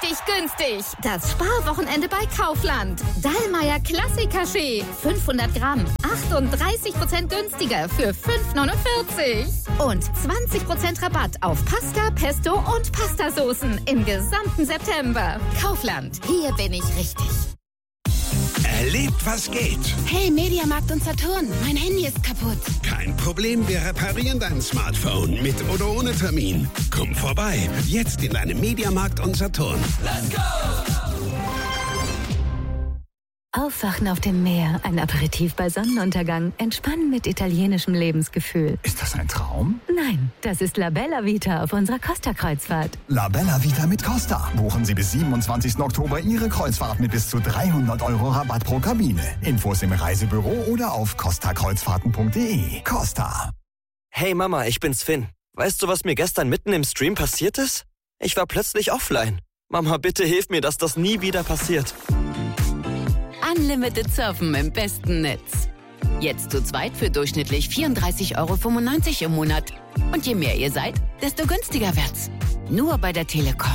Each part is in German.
richtig günstig. Das Sparwochenende bei Kaufland. Dallmayr Klassik-Kaffee. 500 Gramm. 38% günstiger für 5,49. Und 20% Rabatt auf Pasta, Pesto und Pastasoßen im gesamten September. Kaufland. Hier bin ich richtig. Erlebt, was geht. Hey, Mediamarkt und Saturn, mein Handy ist kaputt. Kein Problem, wir reparieren dein Smartphone mit oder ohne Termin. Komm vorbei, jetzt in deinem Mediamarkt und Saturn. Let's go! Aufwachen auf dem Meer, ein Aperitif bei Sonnenuntergang, entspannen mit italienischem Lebensgefühl. Ist das ein Traum? Nein, das ist La Bella Vita auf unserer Costa-Kreuzfahrt. La Bella Vita mit Costa. Buchen Sie bis 27. Oktober Ihre Kreuzfahrt mit bis zu 300 € Rabatt pro Kabine. Infos im Reisebüro oder auf costakreuzfahrten.de. Costa. Hey Mama, ich bin's Finn. Weißt du, was mir gestern mitten im Stream passiert ist? Ich war plötzlich offline. Mama, bitte hilf mir, dass das nie wieder passiert. Unlimited Surfen im besten Netz. Jetzt zu zweit für durchschnittlich 34,95 € im Monat. Und je mehr ihr seid, desto günstiger wird's. Nur bei der Telekom.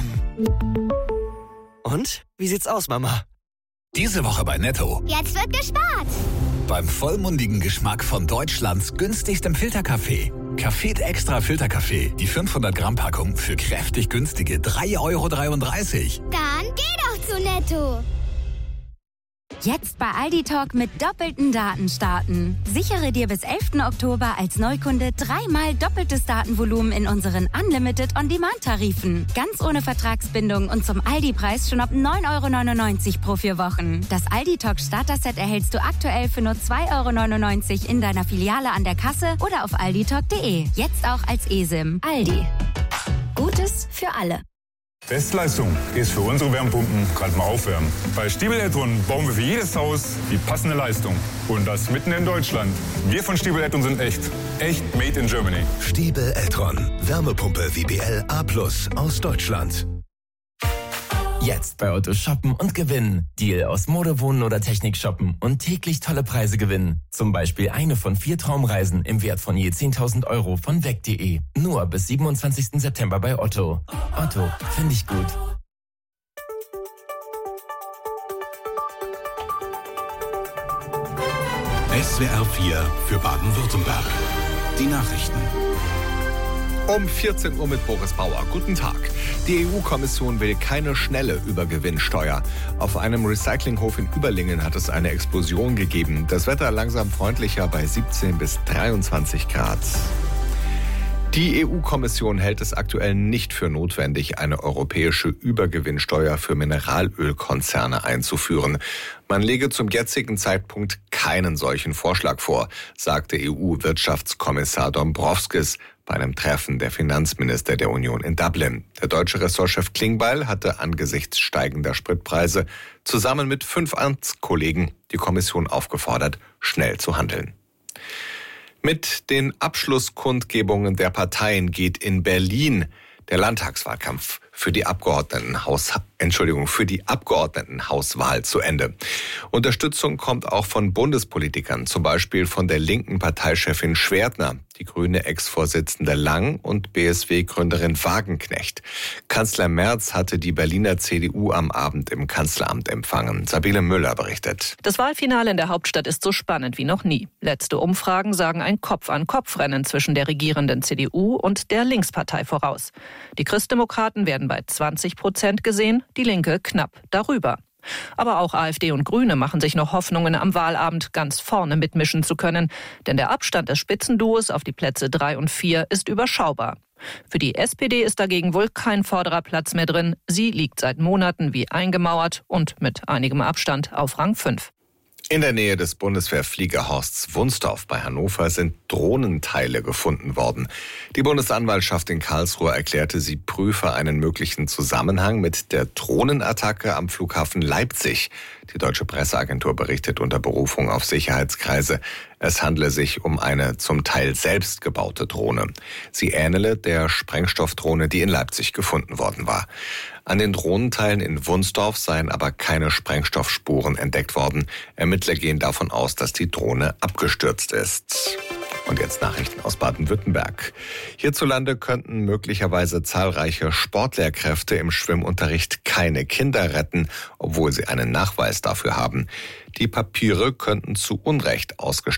Und? Wie sieht's aus, Mama? Diese Woche bei Netto. Jetzt wird gespart. Beim vollmundigen Geschmack von Deutschlands günstigstem Filterkaffee. Café Extra Filterkaffee. Die 500 Gramm Packung für kräftig günstige 3,33 €. Dann geh doch zu Netto. Jetzt bei Aldi Talk mit doppelten Daten starten. Sichere dir bis 11. Oktober als Neukunde 3-mal doppeltes Datenvolumen in unseren Unlimited On-Demand-Tarifen. Ganz ohne Vertragsbindung und zum Aldi-Preis schon ab 9,99 € pro 4 Wochen. Das Aldi Talk Starter-Set erhältst du aktuell für nur 2,99 € in deiner Filiale an der Kasse oder auf alditalk.de. Jetzt auch als eSIM. Aldi. Gutes für alle. Bestleistung ist für unsere Wärmepumpen gerade mal aufwärmen. Bei Stiebel Eltron bauen wir für jedes Haus die passende Leistung. Und das mitten in Deutschland. Wir von Stiebel Eltron sind echt. Echt made in Germany. Stiebel Eltron. Wärmepumpe WBL A+ aus Deutschland. Jetzt bei Otto shoppen und gewinnen. Deal aus Mode, Wohnen oder Technik shoppen und täglich tolle Preise gewinnen. Zum Beispiel eine von 4 Traumreisen im Wert von je 10.000 € von weg.de. Nur bis 27. September bei Otto. Otto, finde ich gut. SWR 4 für Baden-Württemberg. Die Nachrichten. Um 14 Uhr mit Boris Bauer. Guten Tag. Die EU-Kommission will keine schnelle Übergewinnsteuer. Auf einem Recyclinghof in Überlingen hat es eine Explosion gegeben. Das Wetter langsam freundlicher bei 17 bis 23 Grad. Die EU-Kommission hält es aktuell nicht für notwendig, eine europäische Übergewinnsteuer für Mineralölkonzerne einzuführen. Man lege zum jetzigen Zeitpunkt keinen solchen Vorschlag vor, sagte EU-Wirtschaftskommissar Dombrovskis bei einem Treffen der Finanzminister der Union in Dublin. Der deutsche Ressortchef Klingbeil hatte angesichts steigender Spritpreise zusammen mit 5 Amtskollegen die Kommission aufgefordert, schnell zu handeln. Mit den Abschlusskundgebungen der Parteien geht in Berlin der Landtagswahlkampf für die Abgeordnetenhauswahl zu Ende. Unterstützung kommt auch von Bundespolitikern, zum Beispiel von der linken Parteichefin Schwertner, die grüne Ex-Vorsitzende Lang und BSW-Gründerin Wagenknecht. Kanzler Merz hatte die Berliner CDU am Abend im Kanzleramt empfangen. Sabine Müller berichtet. Das Wahlfinale in der Hauptstadt ist so spannend wie noch nie. Letzte Umfragen sagen ein Kopf-an-Kopf-Rennen zwischen der regierenden CDU und der Linkspartei voraus. Die Christdemokraten werden bei 20% gesehen, die Linke knapp darüber. Aber auch AfD und Grüne machen sich noch Hoffnungen, am Wahlabend ganz vorne mitmischen zu können. Denn der Abstand des Spitzenduos auf die Plätze 3 und 4 ist überschaubar. Für die SPD ist dagegen wohl kein vorderer Platz mehr drin. Sie liegt seit Monaten wie eingemauert und mit einigem Abstand auf Rang 5. In der Nähe des Bundeswehrfliegerhorsts Wunstorf bei Hannover sind Drohnenteile gefunden worden. Die Bundesanwaltschaft in Karlsruhe erklärte, sie prüfe einen möglichen Zusammenhang mit der Drohnenattacke am Flughafen Leipzig. Die deutsche Presseagentur berichtet unter Berufung auf Sicherheitskreise. Es handle sich um eine zum Teil selbstgebaute Drohne. Sie ähnele der Sprengstoffdrohne, die in Leipzig gefunden worden war. An den Drohnenteilen in Wunsdorf seien aber keine Sprengstoffspuren entdeckt worden. Ermittler gehen davon aus, dass die Drohne abgestürzt ist. Und jetzt Nachrichten aus Baden-Württemberg. Hierzulande könnten möglicherweise zahlreiche Sportlehrkräfte im Schwimmunterricht keine Kinder retten, obwohl sie einen Nachweis dafür haben. Die Papiere könnten zu Unrecht ausgestellt